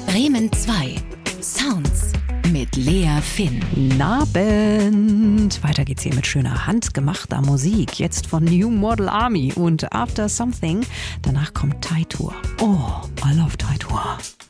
Bremen 2. Sounds mit Lea Finn. Abend. Weiter geht's hier mit schöner handgemachter Musik. Jetzt von New Model Army und After Something. Danach kommt Taitur. Oh, I love Taitur.